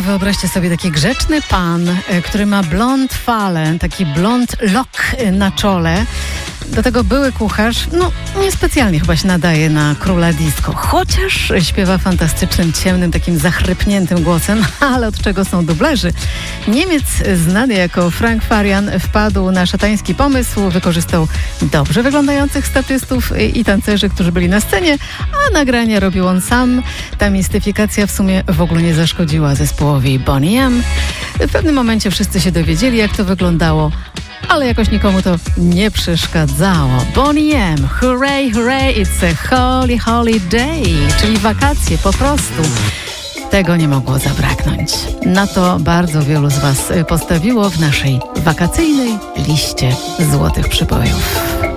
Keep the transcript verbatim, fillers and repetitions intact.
wyobraźcie sobie taki grzeczny pan, który ma blond falę, taki blond lok na czole. Do tego były kucharz, no niespecjalnie chyba się nadaje na króla disco, chociaż śpiewa fantastycznym, ciemnym, takim zachrypniętym głosem, ale od czego są dublerzy? Niemiec znany jako Frank Farian wpadł na szatański pomysł, wykorzystał dobrze wyglądających statystów i tancerzy, którzy byli na scenie, a nagrania robił on sam. Ta mistyfikacja w sumie w ogóle nie zaszkodziła zespołowi Boney M. W pewnym momencie wszyscy się dowiedzieli, jak to wyglądało, ale jakoś nikomu to nie przeszkadzało. Boney M, hooray, hooray, it's a holy, holy day, czyli wakacje po prostu. Tego nie mogło zabraknąć. Na to bardzo wielu z Was postawiło w naszej wakacyjnej liście złotych przybojów.